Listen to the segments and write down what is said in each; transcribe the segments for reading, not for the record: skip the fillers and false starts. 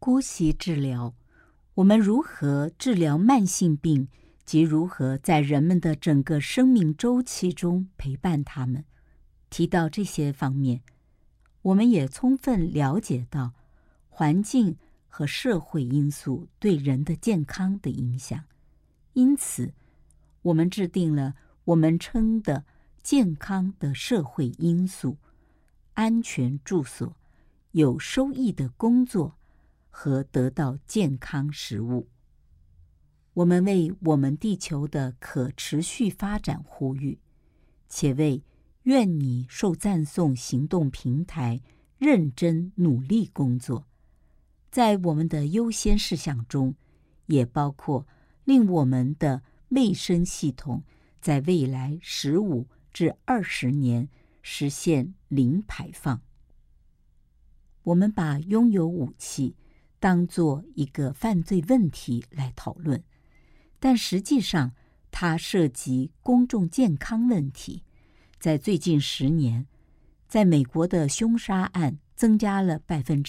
姑息治疗，我们如何治疗慢性病及如何在人们的整个生命周期中陪伴他们。提到这些方面，我们也充分了解到环境和社会因素对人的健康的影响，因此我们制定了我们称的健康的社会因素、安全住所、有收益的工作和得到健康食物。我们为我们地球的可持续发展呼吁，且为愿你受赞颂行动平台认真努力工作。在我们的优先事项中，也包括令我们的卫生系统在未来15至20年实现零排放。我们把拥有武器当作一个犯罪问题来讨论，但实际上它涉及公众健康问题。在最近10年，在美国的凶杀案增加了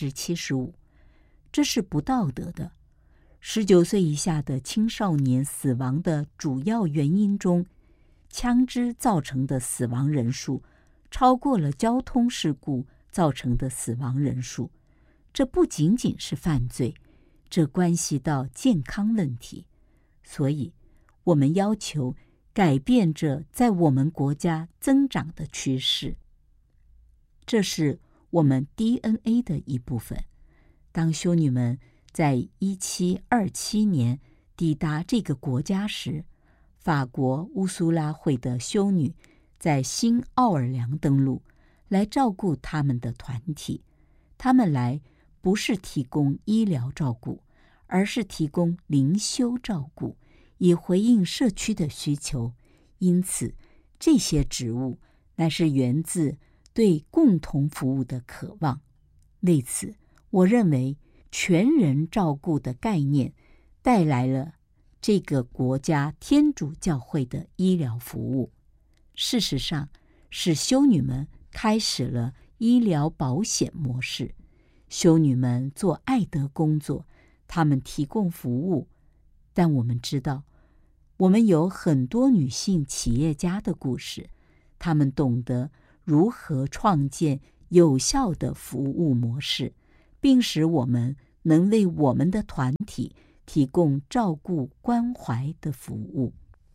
75%，这是不道德的。19岁以下的青少年死亡的主要原因中，枪支造成的死亡人数超过了交通事故造成的死亡人数。这不仅仅是犯罪，这关系到健康问题。所以，我们要求改变这在我们国家增长的趋势。这是我们 DNA 的一部分。当修女们在1727年抵达这个国家时，法国乌苏拉会的修女在新奥尔良登陆，来照顾他们的团体。他们来不是提供医疗照顾，而是提供灵修照顾，以回应社区的需求。因此，这些职务乃是源自对共同服务的渴望。为此，我认为全人照顾的概念带来了这个国家天主教会的医疗服务。事实上，是修女们开始了医疗保险模式。修女们做爱德工作，她们提供服务。但我们知道，我们有很多女性企业家的故事，她们懂得如何创建有效的服务模式，并使我们能为我们的团体提供照顾关怀的服务。